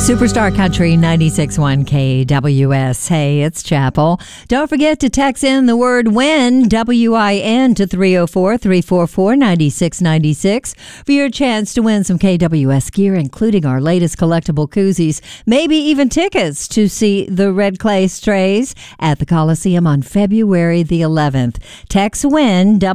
Superstar Country 96.1 KWS. Hey, it's Chapel. Don't forget to text in the word WIN, W-I-N, to 304-344-9696 for your chance to win some KWS gear, including our latest collectible koozies, maybe even tickets to see the Red Clay Strays at the Coliseum on February the 11th. Text WIN,